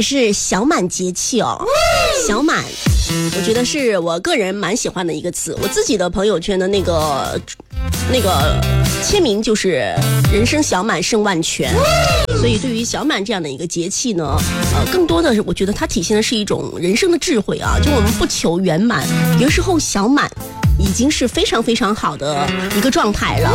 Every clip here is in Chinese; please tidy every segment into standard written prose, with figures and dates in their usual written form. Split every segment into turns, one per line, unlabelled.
也是小满节气哦。小满我觉得是我个人蛮喜欢的一个词，我自己的朋友圈的那个签名就是人生小满胜万全。所以对于小满这样的一个节气呢，更多的是我觉得它体现的是一种人生的智慧啊，就我们不求圆满，有时候小满已经是非常非常好的一个状态了。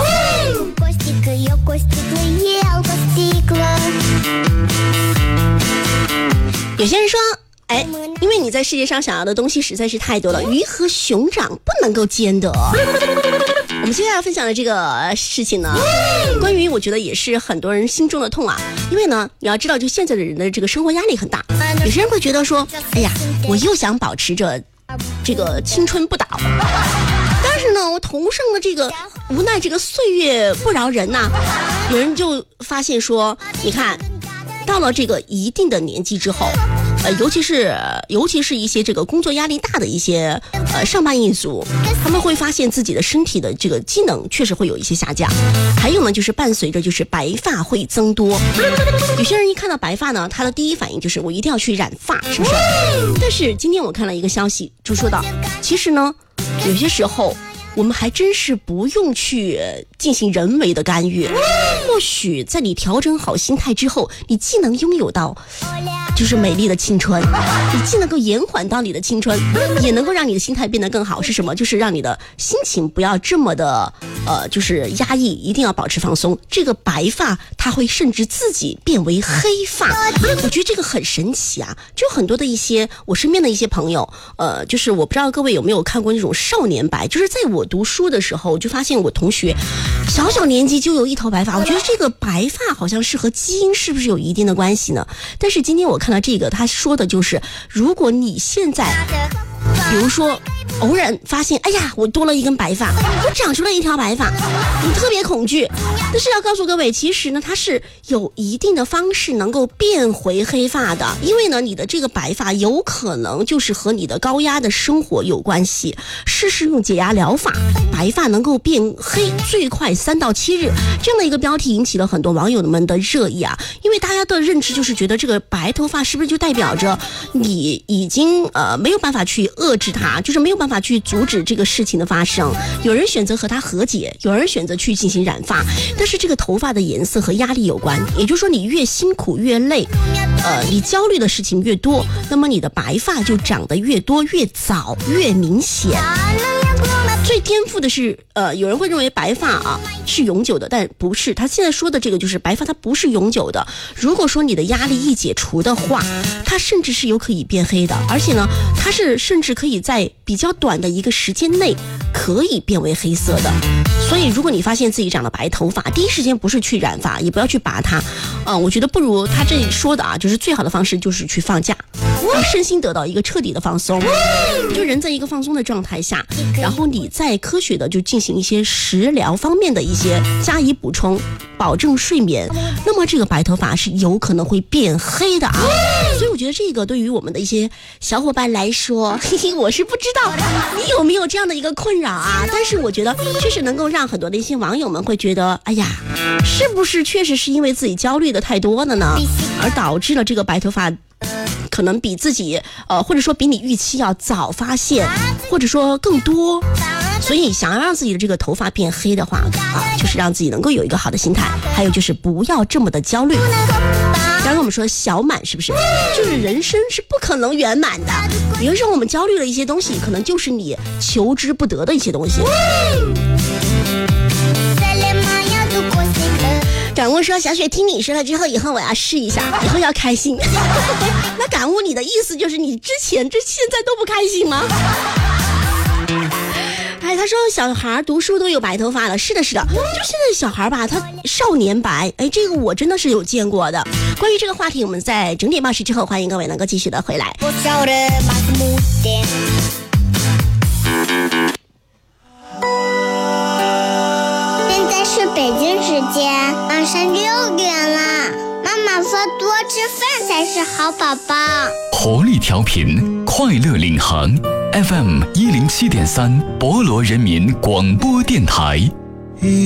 有些人说，因为你在世界上想要的东西实在是太多了，鱼和熊掌不能够兼得。我们接下来分享的这个事情呢，关于我觉得也是很多人心中的痛啊。因为呢，你要知道，就现在的人的这个生活压力很大，有些人会觉得说，哎呀，我又想保持着这个青春不倒，但是呢，我头上的这个无奈，这个岁月不饶人呐。有人就发现说，你看，到了这个一定的年纪之后，尤其是一些这个工作压力大的一些上班一族，他们会发现自己的身体的这个机能确实会有一些下降。还有呢，就是伴随着就是白发会增多。有些人一看到白发呢，他的第一反应就是我一定要去染发，是不是？但是今天我看了一个消息，就说到，其实呢，有些时候我们还真是不用去进行人为的干预。或许在你调整好心态之后，你既能拥有到就是美丽的青春，你既能够延缓到你的青春，也能够让你的心态变得更好。是什么？就是让你的心情不要这么的就是压抑，一定要保持放松。这个白发它会甚至自己变为黑发，我觉得这个很神奇啊。就很多的一些我身边的一些朋友，就是我不知道各位有没有看过那种少年白，就是在我读书的时候就发现我同学小年纪就有一头白发。我觉得这个白发好像是和基因是不是有一定的关系呢？但是今天我看到这个，他说的就是如果你现在比如说偶然发现，哎呀，我多了一根白发，我长出了一条白发，你特别恐惧。但是要告诉各位，其实呢，它是有一定的方式能够变回黑发的。因为呢，你的这个白发有可能就是和你的高压的生活有关系。试试用解压疗法，白发能够变黑，最快3到7日。这样的一个标题引起了很多网友们的热议啊。因为大家的认知就是觉得这个白头发是不是就代表着你已经没有办法去遏制它，就是没有办法去阻止这个事情的发生。有人选择和它和解，有人选择去进行染发。但是这个头发的颜色和压力有关，也就是说你越辛苦越累，你焦虑的事情越多，那么你的白发就长得越多越早越明显。最颠覆的是有人会认为白发啊是永久的，但不是。他现在说的这个就是白发它不是永久的。如果说你的压力一解除的话，它甚至是有可以变黑的，而且呢它是甚至可以在比较短的一个时间内可以变为黑色的。所以如果你发现自己长了白头发，第一时间不是去染发，也不要去拔它，我觉得不如他这里说的啊，就是最好的方式就是去放假，让身心得到一个彻底的放松。就人在一个放松的状态下，然后你再科学的就进行一些食疗方面的一些加以补充，保证睡眠，那么这个白头发是有可能会变黑的啊。所以我觉得这个对于我们的一些小伙伴来说，嘿嘿，我是不知道你有没有这样的一个困扰啊。但是我觉得确实能够让很多的一些网友们会觉得，哎呀，是不是确实是因为自己焦虑的太多了呢，而导致了这个白头发可能比自己或者说比你预期要早发现，或者说更多。所以想要让自己的这个头发变黑的话就是让自己能够有一个好的心态，还有就是不要这么的焦虑。刚刚我们说小满是不是就是人生是不可能圆满的，有的时候我们焦虑的一些东西可能就是你求之不得的一些东西。感悟说，小雪听你说了之后，以后我要试一下，以后要开心。那感悟你的意思就是你之前至现在都不开心吗？他说小孩读书都有白头发了。是的，就现在小孩吧，他少年白，这个我真的是有见过的。关于这个话题，我们在整点报时之后，欢迎各位能够继续的回来。
现在是北京时间晚上6点了，妈妈说多吃饭才是好宝宝。
活力调频，快乐领航 FM 107.3 博罗人民广播电台。